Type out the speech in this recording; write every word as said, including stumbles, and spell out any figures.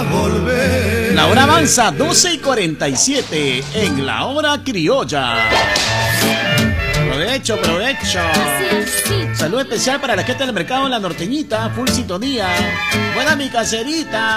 volver. La hora avanza, doce y cuarenta y siete en la hora criolla. Provecho, provecho. Saludo especial para la gente del mercado en La Norteñita, full sintonía. Buena mi caserita.